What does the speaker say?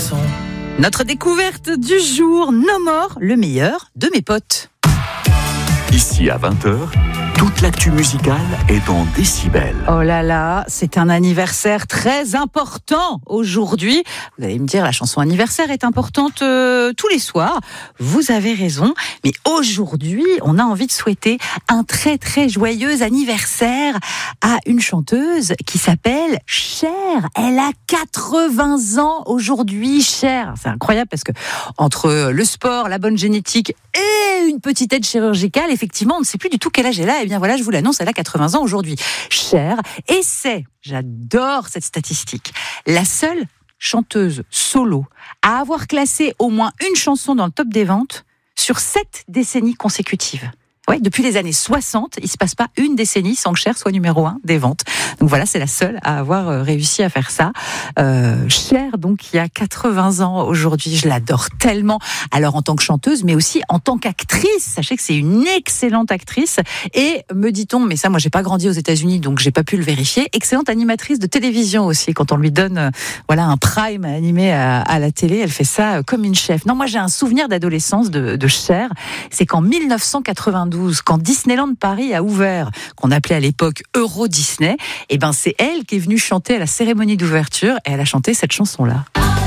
raison. Notre découverte du jour, No More, le meilleur de mes potes. Ici à 20h, toute l'actu musicale est dans Décibel. Oh là là, c'est un anniversaire très important aujourd'hui. Vous allez me dire, la chanson anniversaire est importante tous les soirs. Vous avez raison, mais aujourd'hui, on a envie de souhaiter un très très joyeux anniversaire à une chanteuse qui s'appelle Cher. Elle a 80 ans aujourd'hui, Cher. C'est incroyable parce que entre le sport, la bonne génétique et une petite aide chirurgicale, effectivement, on ne sait plus du tout quel âge elle a. Eh bien voilà, je vous l'annonce, elle a 80 ans aujourd'hui. Cher, et c'est, j'adore cette statistique, la seule chanteuse solo à avoir classé au moins une chanson dans le top des ventes sur 7 décennies consécutives. Ouais, depuis les années 60, il se passe pas une décennie sans que Cher soit numéro 1 des ventes. Donc voilà, c'est la seule à avoir réussi à faire ça. Cher, donc, qui a 80 ans aujourd'hui, je l'adore tellement. Alors en tant que chanteuse, mais aussi en tant qu'actrice. Sachez que c'est une excellente actrice. Et me dit-on, mais ça, moi, j'ai pas grandi aux États-Unis, donc j'ai pas pu le vérifier. Excellente animatrice de télévision aussi. Quand on lui donne, voilà, un prime animé à la télé, elle fait ça comme une chef. Non, moi, j'ai un souvenir d'adolescence de Cher. C'est qu'en 1992, quand Disneyland Paris a ouvert, qu'on appelait à l'époque Euro Disney, et ben c'est elle qui est venue chanter à la cérémonie d'ouverture et elle a chanté cette chanson-là.